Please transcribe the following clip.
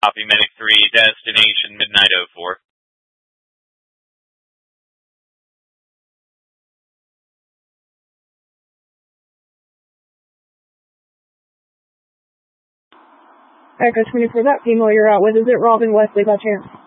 Copy Medic 3, destination Midnight 04. Echo 24, that female you're out with, is it Robin Wesley by chance?